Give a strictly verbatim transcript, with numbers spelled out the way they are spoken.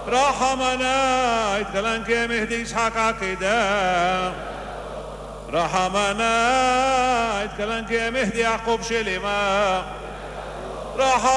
رحمنا يتكلنك يا مهدي إسحاق عقيدة رحمنا يتكلنك يا مهدي يعقوب شليما رحمنا